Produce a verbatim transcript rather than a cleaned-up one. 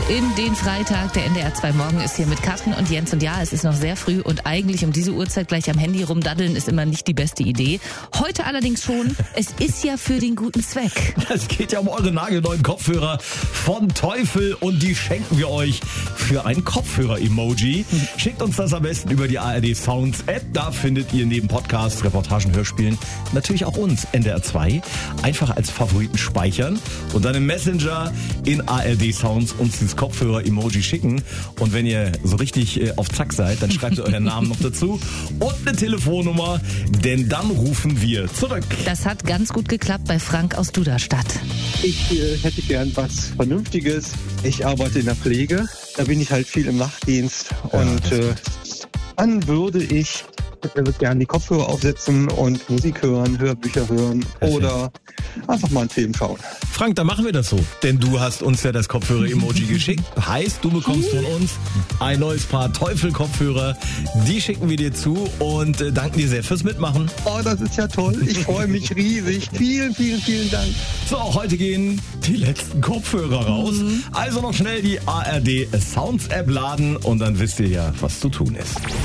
in den Freitag. Der N D R zwei Morgen ist hier mit Katrin und Jens. Und ja, es ist noch sehr früh und eigentlich um diese Uhrzeit gleich am Handy rumdaddeln ist immer nicht die beste Idee. Heute allerdings schon. Es ist ja für den guten Zweck. Es geht ja um eure nagelneuen Kopfhörer von Teufel und die schenken wir euch für ein Kopfhörer-Emoji. Schickt uns das am besten über die A R D Sounds App. Da findet ihr neben Podcasts, Reportagen, Hörspielen natürlich auch uns, N D R zwei. Einfach als Favoriten speichern und dann im Messenger in A R D Sounds uns dieses Kopfhörer-Emoji schicken. Und wenn ihr so richtig äh, auf Zack seid, dann schreibt ihr euren Namen noch dazu und eine Telefonnummer, denn dann rufen wir zurück. Das hat ganz gut geklappt bei Frank aus Duderstadt. Ich äh, hätte gern was Vernünftiges. Ich arbeite in der Pflege. Da bin ich halt viel im Nachtdienst. Ja, und äh, dann würde ich äh, gerne die Kopfhörer aufsetzen und Musik hören, Hörbücher hören Perfekt. Oder einfach mal einen Film schauen. Frank, dann machen wir das so. Denn du hast uns ja das Kopfhörer-Emoji geschickt. Heißt, du bekommst von uns ein neues Paar Teufel-Kopfhörer. Die schicken wir dir zu und äh, danken dir sehr fürs Mitmachen. Oh, das ist ja toll. Ich freue mich riesig. Vielen, vielen, vielen Dank. So, heute gehen die letzten Kopfhörer raus. Also noch schnell die A R D Sounds App laden und dann wisst ihr ja, was zu tun ist.